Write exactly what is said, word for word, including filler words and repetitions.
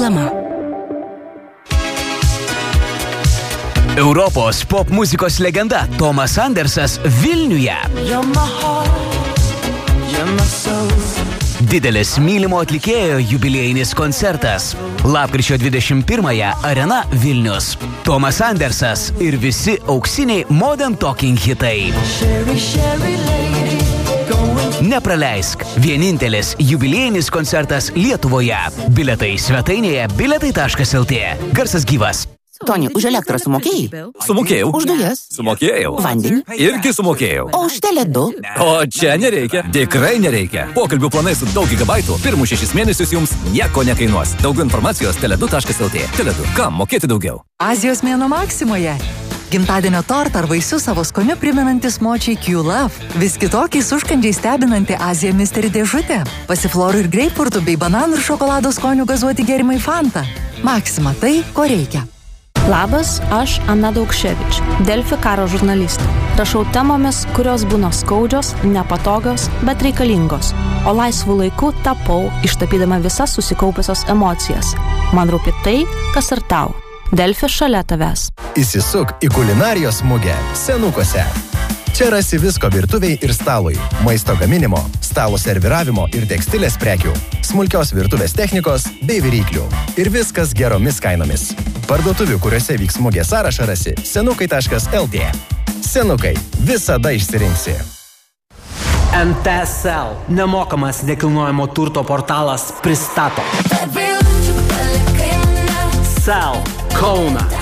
Reklama. Europos pop muzikos legenda Tomas Andersas Vilniuje. Didelis mylimo atlikėjo jubiliejinis koncertas. Lapkričio dvidešimt pirmąją Arena Vilnius. Tomas Andersas ir visi auksiniai Modern Talking hitai. Nepraleisk. Vienintelis jubiliejinis koncertas Lietuvoje. Biletai svetainėje biletai taškas el tė. Garsas gyvas. Toni, už elektrą sumokėjai? Sumokėjau. Už dujas? Sumokėjau. Vandenį? Irgi sumokėjau. O už teledu? O čia nereikia. Tikrai nereikia. Pokalbių planai su daug gigabaitų pirmus šešis mėnesius jums nieko nekainuos. Daugiau informacijos teledu taškas el tė. Teledu. Kam mokėti daugiau? Azijos mėnuo Maksimoje. Gimtadienio tortą ar vaisius savo skoniu primenantis močiai Q-Love. Vis kitokiais užkandžiai stebinanti Azija Mystery dėžutė. Pasiflorų ir greipfurtų bei bananų ir šokolado skonių gazuoti gėrimai Fanta. Maksima tai, ko reikia. Labas, aš Ana Daukševič, Delfi karo žurnalistė. Rašau temomis, kurios būna skaudžios, nepatogios, bet reikalingos. O laisvų laikų tapau, ištapydama visas susikaupusios emocijas. Man rūpi tai, kas ir tau. Delfi šalia tavęs. Įsisuk į kulinarijos mugę Senukose. Čia rasi visko virtuviai ir stalui, maisto gaminimo, stalo serviravimo ir tekstilės prekių, smulkios virtuvės technikos bei viryklių. Ir viskas geromis kainomis. Parduotuvių, kuriuose vyks mugė sąrašą rasi senukai taškas el tė. Senukai. Visada išsirinksi. en te es el. Nemokamas nekilnojamo turto portalas pristato. Sel Kaunas.